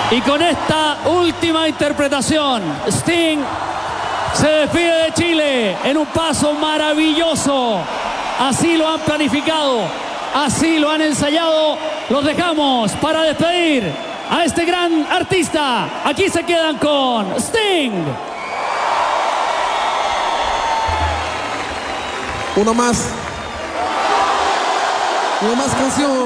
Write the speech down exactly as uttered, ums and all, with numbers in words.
Y con esta última interpretación, Sting se despide de Chile en un paso maravilloso. Así lo han planificado, así lo han ensayado. Los dejamos para despedir a este gran artista. Aquí se quedan con Sting. Uno más. Una más canción.